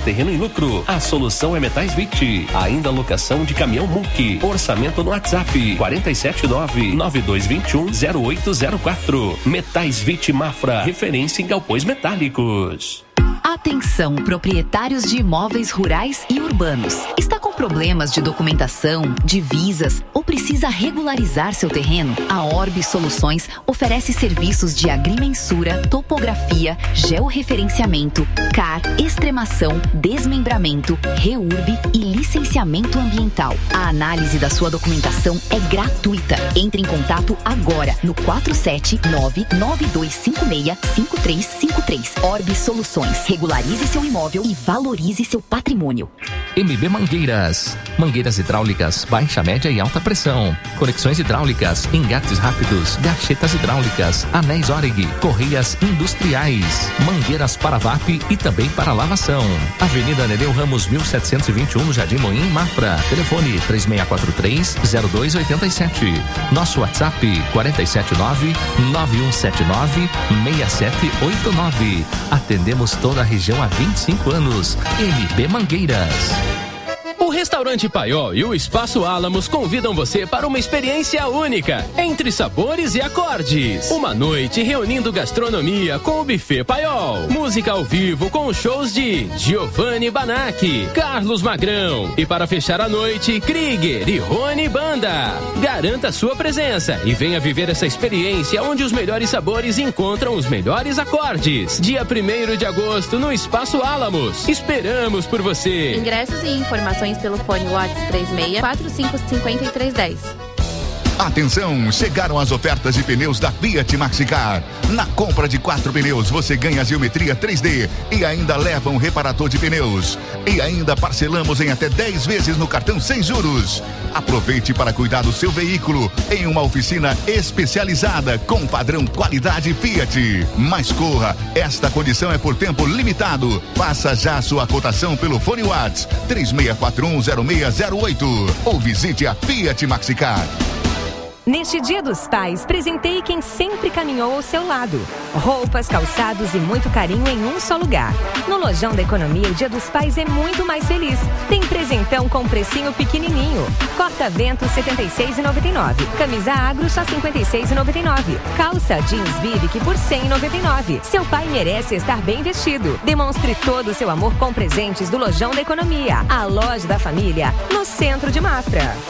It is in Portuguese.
terreno em lucro. A solução é Metais Vit. Ainda locação de caminhão Munk. Orçamento no WhatsApp 479-9221-0804. Metais Vit Mafra, referência em galpões metálicos. Atenção, proprietários de imóveis rurais e urbanos. Está com problemas de documentação, divisas ou precisa regularizar seu terreno? A Orbe Soluções oferece serviços de agrimensura, topografia, georreferenciamento, CAR, extremação, desmembramento, REURB e licenciamento ambiental. A análise da sua documentação é gratuita. Entre em contato agora no 479-9256-5353. Orbe Soluções. Regularize seu imóvel e valorize seu patrimônio. MB Mangueiras. Mangueiras hidráulicas, baixa, média e alta pressão. Conexões hidráulicas, engates rápidos, gachetas hidráulicas, anéis Oreg, correias industriais, mangueiras para VAP e também para lavação. Avenida Nereu Ramos 1721, no Jardim Moinhos, Mafra. Telefone 3643-0287. Nosso WhatsApp 479-9179-6789. Atendemos toda a região há 25 anos. MB Mangueiras. O Restaurante Paiol e o Espaço Álamos convidam você para uma experiência única, entre sabores e acordes. Uma noite reunindo gastronomia com o Buffet Paiol. Música ao vivo com shows de Giovanni Banacchi, Carlos Magrão. E para fechar a noite, Krieger e Rony Banda. Garanta sua presença e venha viver essa experiência onde os melhores sabores encontram os melhores acordes. Dia 1º de agosto no Espaço Álamos. Esperamos por você. Ingressos e informações pelo fone WhatsApp 36455310. Atenção, chegaram as ofertas de pneus da Fiat Maxicar. Na compra de 4 pneus, você ganha geometria 3D e ainda leva um reparador de pneus. E ainda parcelamos em até 10 vezes no cartão sem juros. Aproveite para cuidar do seu veículo em uma oficina especializada com padrão qualidade Fiat. Mas corra, esta condição é por tempo limitado. Faça já sua cotação pelo fone WhatsApp 36410608 ou visite a Fiat Maxicar. Neste Dia dos Pais, presenteie quem sempre caminhou ao seu lado. Roupas, calçados e muito carinho em um só lugar. No Lojão da Economia, o Dia dos Pais é muito mais feliz. Tem presentão com precinho pequenininho. Corta-vento R$ 76,99. Camisa Agro só R$ 56,99. Calça jeans Vivic por R$ 100,99. Seu pai merece estar bem vestido. Demonstre todo o seu amor com presentes do Lojão da Economia. A loja da família, no centro de Mafra.